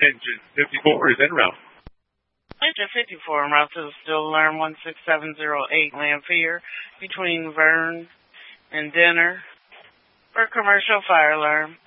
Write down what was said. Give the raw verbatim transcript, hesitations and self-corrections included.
engine fifty-four is en route. Engine fifty-four en route to the still alarm one six seven zero eight Lamphere between Verne and Denner for commercial fire alarm.